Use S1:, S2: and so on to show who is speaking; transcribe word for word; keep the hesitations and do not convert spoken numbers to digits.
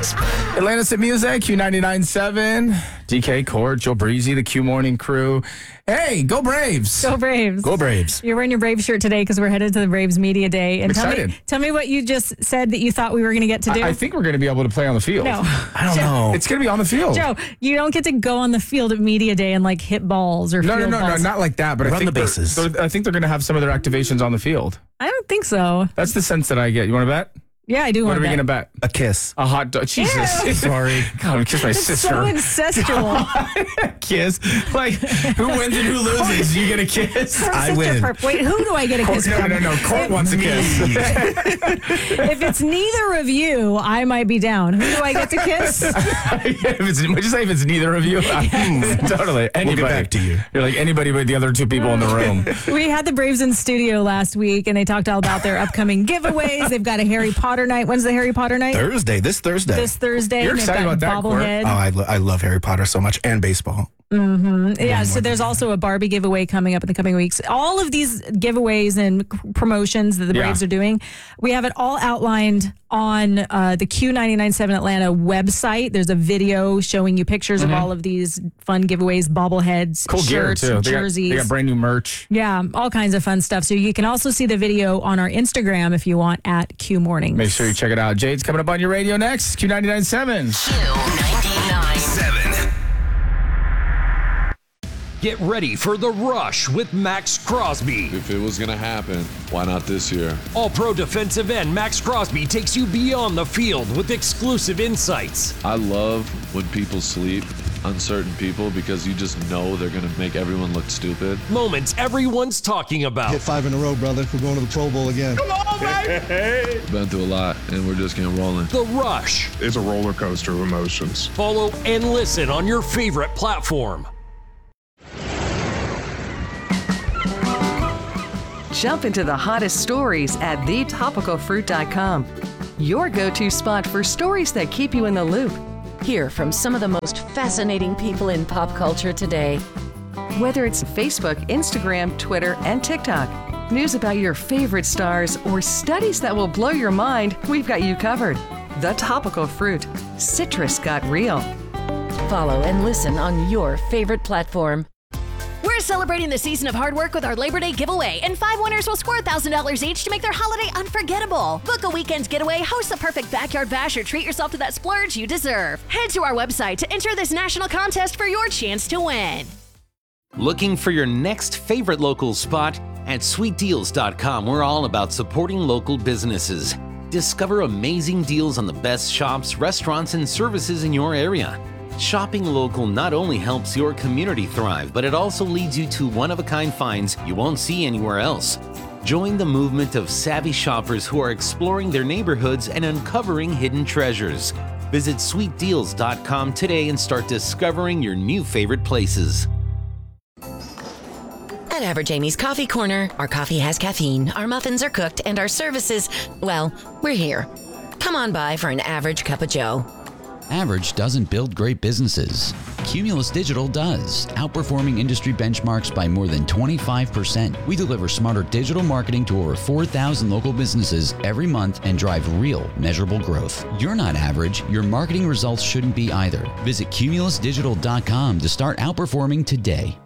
S1: crisp.
S2: Atlantis at Music, Q ninety-nine point seven. D K, Court, Joe Breezy, the Q Morning crew. Hey, go Braves.
S3: Go Braves.
S2: Go Braves.
S3: You're wearing your Braves shirt today because we're headed to the Braves Media Day. And
S2: I'm
S3: tell
S2: excited.
S3: me, tell me what you just said that you thought we were going to get to do.
S2: I, I think we're going to be able to play on the field.
S3: No.
S2: I don't know. It's going to be on the field.
S3: Joe, you don't get to go on the field at Media Day and like hit balls or
S2: No, no,
S3: field
S2: no, no,
S3: balls.
S2: not like that. But I
S1: Run
S2: think
S1: the
S2: they're-
S1: bases.
S2: they're- I think they're going to have some of their activations on the field.
S3: I don't think so.
S2: That's the sense that I get. You want to bet?
S3: Yeah, I do
S2: What
S3: want
S2: are we
S3: to
S2: going to bet?
S1: A kiss.
S2: A hot dog. Jesus.
S3: Ew.
S2: Sorry. God, kiss my
S3: It's
S2: sister.
S3: so incestual.
S2: Kiss. Like, who wins and who loses? You get a kiss.
S1: I
S3: Sister
S1: win.
S3: perp. Wait, who do I get a
S2: Court,
S3: kiss
S2: no,
S3: from?
S2: no, no. Court wants a kiss.
S3: If it's neither of you, I might be down. Who do I get to kiss?
S2: if it's, would you say if it's neither of you? Totally. Anybody.
S1: We'll get back to you.
S2: You're like anybody but the other two people in the room.
S3: We had the Braves in studio last week, and they talked all about their upcoming giveaways. They've got a Harry Potter night. When's the Harry Potter night?
S1: Thursday, this Thursday.
S3: This Thursday.
S2: You're
S3: and they've
S2: excited
S3: got
S2: about that, Court.
S3: bobblehead.
S1: Oh, I, lo- I love Harry Potter so much and baseball.
S3: Yeah, so there's also a Barbie giveaway coming up in the coming weeks. All of these giveaways and c- promotions that the
S2: Yeah.
S3: Braves are doing, we have it all outlined on uh, the Q ninety-nine point seven Atlanta website. There's a video showing you pictures of all of these fun giveaways, bobbleheads,
S2: Cool gear,
S3: shirts,
S2: too. They got,
S3: jerseys.
S2: they got brand new merch.
S3: Yeah, all kinds of fun stuff. So you can also see the video on our Instagram if you want at Q Mornings.
S2: Make sure you check it out. Jade's coming up on your radio next. Q ninety-nine point seven.
S4: Q ninety-nine seven.
S5: Get ready for The Rush with Max Crosby.
S6: If it was going to happen, why not this year?
S5: All-pro defensive end Max Crosby takes you beyond the field with exclusive insights.
S6: I love when people sleep, uncertain people, because you just know they're going to make everyone look stupid.
S5: Moments everyone's talking about.
S7: Hit five in a row, brother. We're going to the Pro Bowl again.
S6: Been through a lot, and we're just getting rolling.
S5: The Rush.
S8: It's a roller coaster of emotions.
S5: Follow and listen on your favorite platform.
S9: Jump into the hottest stories at the topical fruit dot com. Your go-to spot for stories that keep you in the loop.
S10: Hear from some of the most fascinating people in pop culture today.
S9: Whether it's Facebook, Instagram, Twitter, and TikTok, news about your favorite stars, or studies that will blow your mind, we've got you covered. The Topical Fruit. Citrus got real.
S10: Follow and listen on your favorite platform.
S11: We're celebrating the season of hard work with our Labor Day giveaway, and five winners will score one thousand dollars each to make their holiday unforgettable. Book a weekend getaway, host the perfect backyard bash, or treat yourself to that splurge you deserve. Head to our website to enter this national contest for your chance to win.
S12: Looking for your next favorite local spot? At sweet deals dot com, we're all about supporting local businesses. Discover amazing deals on the best shops, restaurants, and services in your area. Shopping local not only helps your community thrive, but it also leads you to one-of-a-kind finds you won't see anywhere else. Join the movement of savvy shoppers who are exploring their neighborhoods and uncovering hidden treasures. Visit sweet deals dot com today and start discovering your new favorite places.
S10: At Average Amy's Coffee Corner, our coffee has caffeine, our muffins are cooked, and our services, well, we're here. Come on by for an average cup of joe.
S13: Average doesn't build great businesses. Cumulus Digital does, outperforming industry benchmarks by more than twenty-five percent. We deliver smarter digital marketing to over four thousand local businesses every month and drive real, measurable growth. You're not average. Your marketing results shouldn't be either. Visit cumulus digital dot com to start outperforming today.